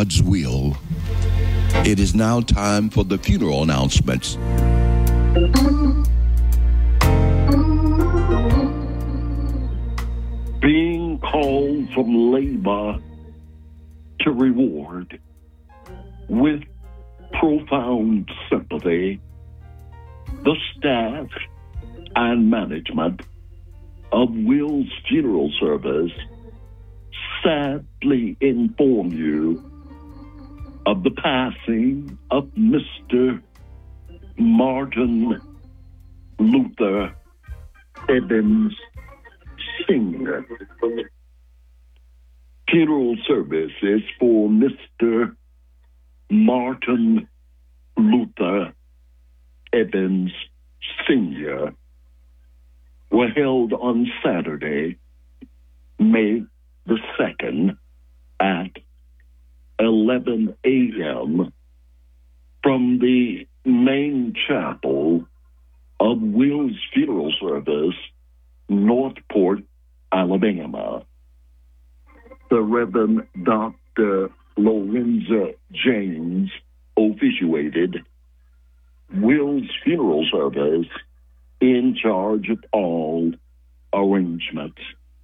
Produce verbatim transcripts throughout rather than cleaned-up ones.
God's will. It is now time for the funeral announcements. Being called from labor to reward with profound sympathy, the staff and management of Will's Funeral Service sadly inform you of the passing of Mister Martin Luther Evans Senior Funeral services for Mister Martin Luther Evans Senior were held on Saturday, May the second at eleven a.m. from the main chapel of Will's Funeral Service, Northport, Alabama. The Reverend Doctor Lorenza James officiated Will's Funeral Service in charge of all arrangements.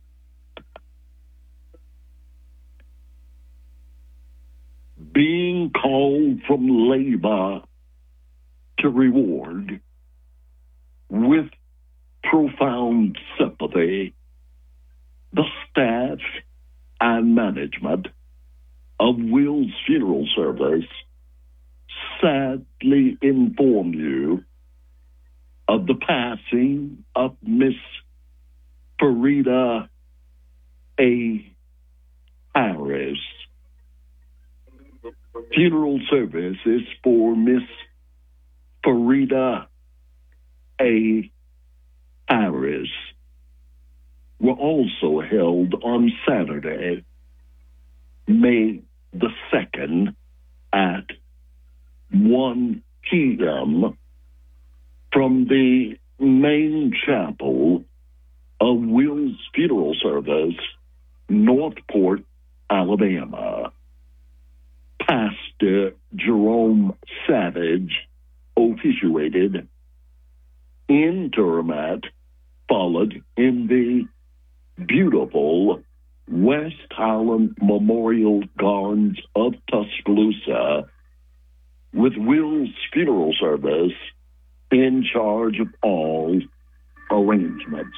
Being called from labor to reward with profound sympathy, the staff and management of Will's Funeral Service sadly inform you of the passing of Miss Farida A. Harris. Funeral services for Miss Farida A. Harris were also held on Saturday, May the second at one p.m. from the main chapel of Will's Funeral Service, Northport, Alabama. Pastor Jerome Savage officiated. Interment followed in the beautiful West Highland Memorial Gardens of Tuscaloosa, with Will's Funeral Service in charge of all arrangements.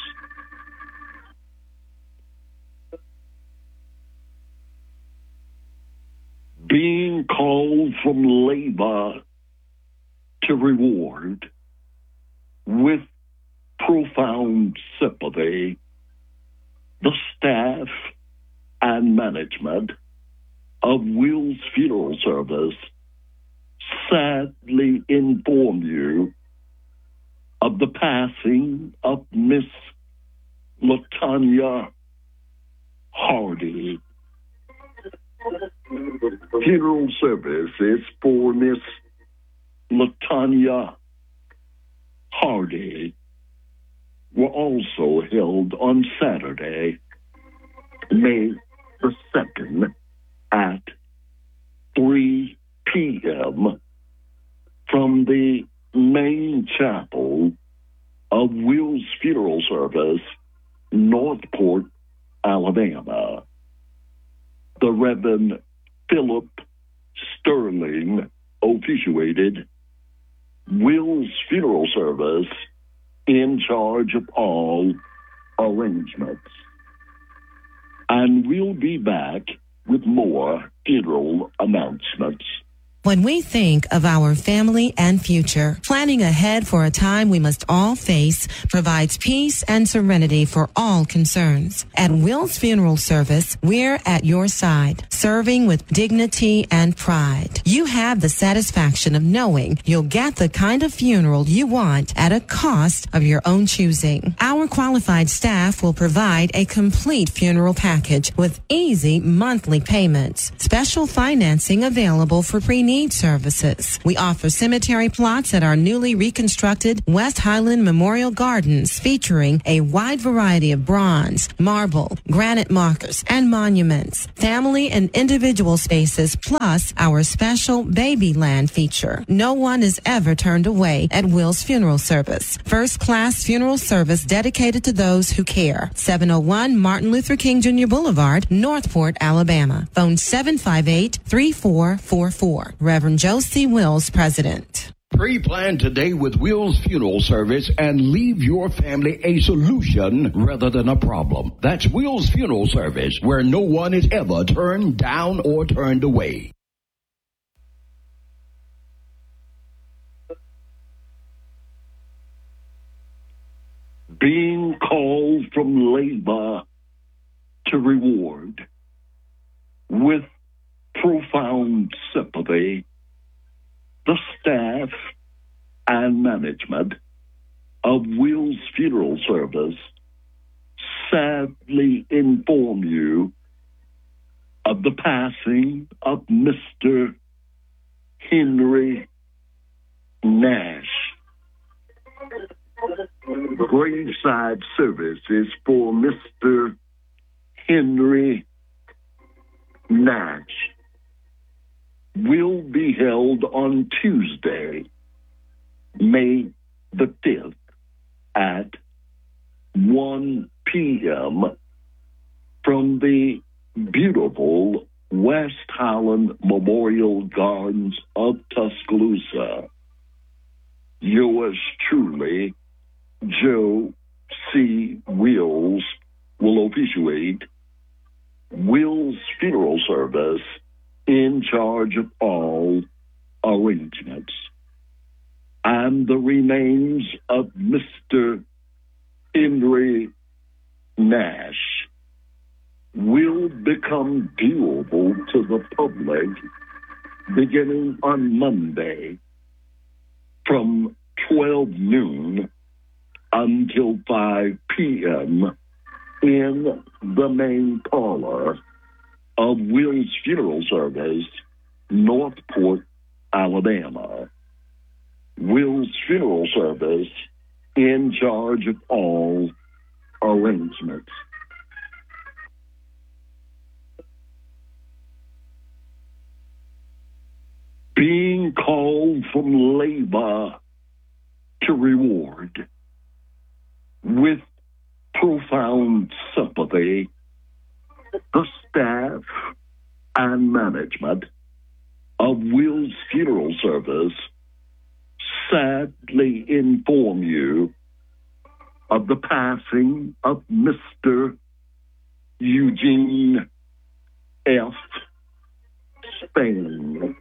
Being called from labor to reward with profound sympathy, the staff and management of Will's Funeral Service sadly inform you of the passing of Miss LaTanya Hardy. Funeral services for Miss LaTanya Hardy were also held on Saturday, May the second at three p.m. from the main chapel of Will's Funeral Service, Northport, Alabama. The Reverend Philip Sterling officiated Will's Funeral Service in charge of all arrangements. And we'll be back with more funeral announcements. When we think of our family and future, planning ahead for a time we must all face provides peace and serenity for all concerns. At Will's Funeral Service, we're at your side, serving with dignity and pride. You have the satisfaction of knowing you'll get the kind of funeral you want at a cost of your own choosing. Our qualified staff will provide a complete funeral package with easy monthly payments. Special financing available for pre-need deed services. We offer cemetery plots at our newly reconstructed West Highland Memorial Gardens, featuring a wide variety of bronze, marble, granite markers, and monuments, family and individual spaces, plus our special baby land feature. No one is ever turned away at Will's Funeral Service. First class funeral service dedicated to those who care. seven oh one Martin Luther King Junior Boulevard, Northport, Alabama. Phone seven five eight, three four four four. Reverend Josie Wills, President. Pre-plan today with Will's Funeral Service and leave your family a solution rather than a problem. That's Will's Funeral Service, where no one is ever turned down or turned away. Being called from labor to reward with profound sympathy, the staff and management of Will's Funeral Service sadly inform you of the passing of Mister Henry Nash. Graveside services for Mister Henry Nash will be held on Tuesday, May the fifth at one p.m. from the beautiful West Highland Memorial Gardens of Tuscaloosa. Yours truly, Joe C. Wills, will officiate. Will's Funeral Service in charge of all arrangements. And the remains of Mister Henry Nash will become viewable to the public beginning on Monday from twelve noon until five p.m. in the main parlor of Will's Funeral Service, Northport, Alabama. Will's Funeral Service in charge of all arrangements. Being called from labor to reward with profound sympathy, the staff and management of Will's Funeral Service sadly inform you of the passing of Mister Eugene F. Spain.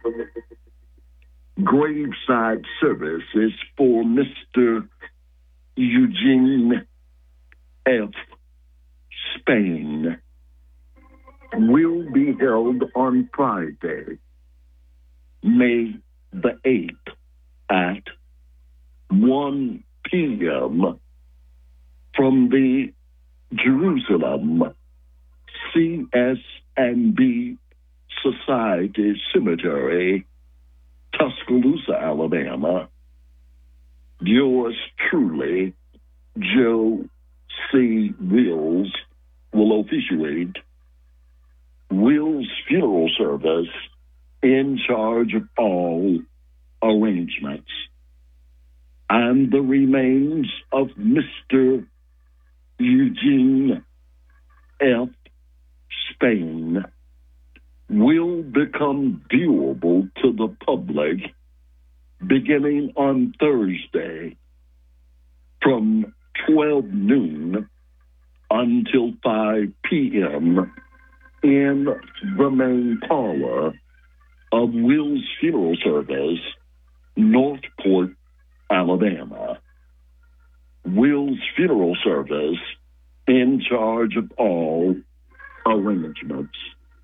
Graveside services for Mister Eugene F. Spain will be held on Friday, May the eighth at one p.m. from the Jerusalem C S and B Society Cemetery, Tuscaloosa, Alabama. Yours truly, Joe C. Wills, will officiate. Will's Funeral Service in charge of all arrangements. And the remains of Mister Eugene F. Spain will become viewable to the public beginning on Thursday from twelve noon until five p.m. in the main parlor of Will's Funeral Service, Northport, Alabama. Will's Funeral Service in charge of all arrangements.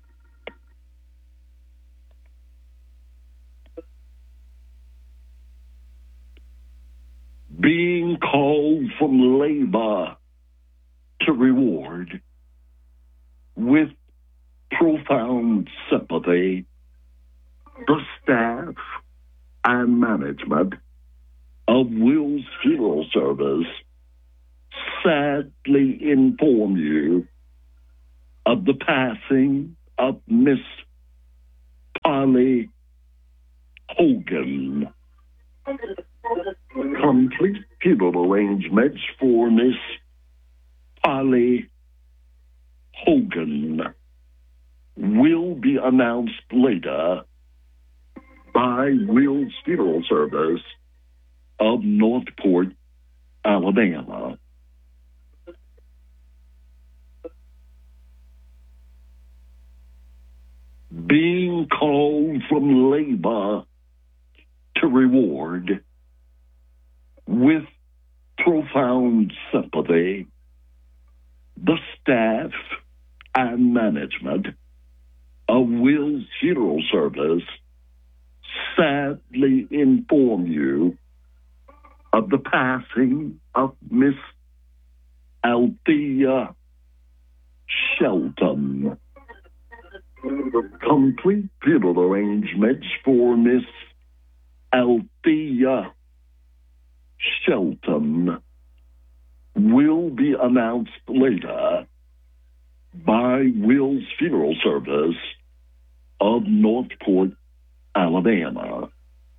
Being called from labor to reward with profound sympathy, the staff and management of Will's Funeral Service sadly inform you of the passing of Miss Polly Hogan. Complete funeral arrangements for Miss Polly Hogan will be announced later by Will's Funeral Service of Northport, Alabama. Being called from labor to reward with profound sympathy, the staff and management of Will's Funeral Service sadly inform you of the passing of Miss Althea Shelton. Complete funeral arrangements for Miss Althea Shelton will be announced later by Will's Funeral Service of Northport, Alabama.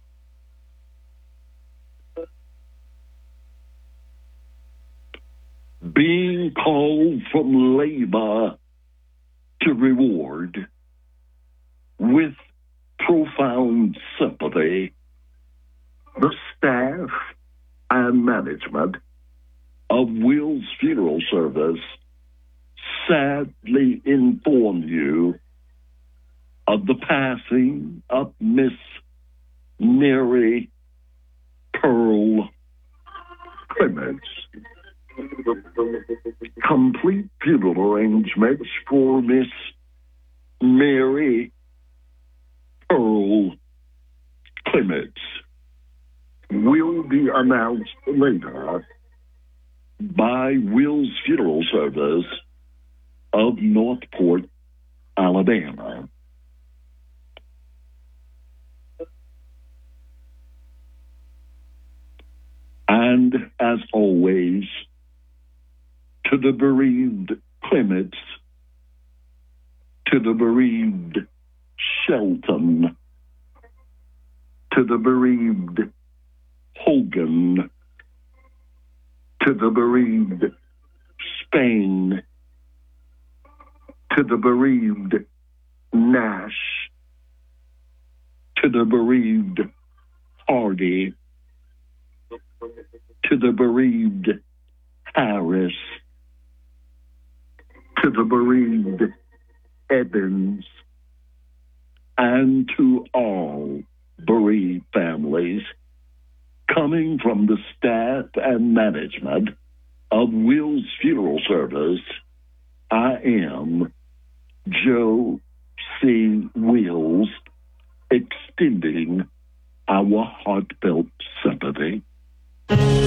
Being called from labor to reward with profound sympathy, the staff and management of Will's Funeral Service sadly inform you of the passing of Miss Mary Pearl Clements. Complete funeral arrangements for Miss Mary Pearl Clements will be announced later by Will's Funeral Service of Northport, Alabama. And as always, to the bereaved Clements, to the bereaved Shelton, to the bereaved Hogan, to the bereaved Spain, to the bereaved Nash, to the bereaved Hardy, to the bereaved Harris, to the bereaved Evans, and to all bereaved families, coming from the staff and management of Will's Funeral Service, I am Joe C. Wills, extending our heartfelt sympathy.